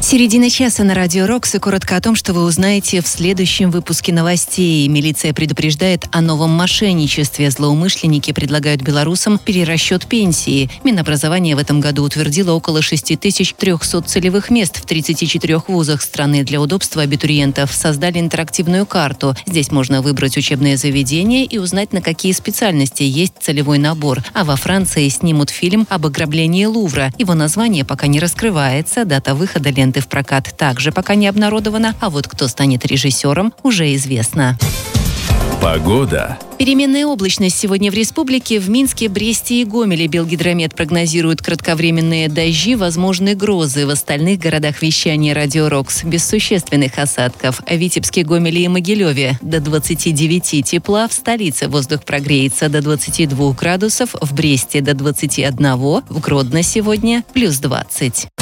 Середина часа на Радио Рокс, и коротко о том, что вы узнаете в следующем выпуске новостей. Милиция предупреждает о новом мошенничестве. Злоумышленники предлагают белорусам перерасчет пенсии. Минобразование в этом году утвердило около 6300 целевых мест в 34 вузах страны. Для удобства абитуриентов создали интерактивную карту. Здесь можно выбрать учебное заведение и узнать, на какие специальности есть целевой набор. А во Франции снимут фильм об ограблении Лувра. Его название пока не раскрывается, дата выхода ленты в прокат также пока не обнародована, а вот кто станет режиссером, уже известно. Погода. Переменная облачность сегодня в республике. В Минске, Бресте и Гомеле Белгидромет прогнозирует кратковременные дожди, возможны грозы. В остальных городах вещания Радио Рокс без существенных осадков. В Витебске, Гомеле и Могилеве до 29 тепла. В столице воздух прогреется до 22 градусов. В Бресте до 21. В Гродно сегодня плюс 20.